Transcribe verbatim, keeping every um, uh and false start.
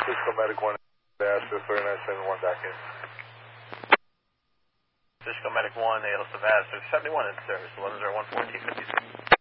Cisco Medic one, Nevada, thirty-nine seventy-one back in. Cisco Medic one, A L Nevada, seventy-one in service, eleven zero one fourteen fifty-three.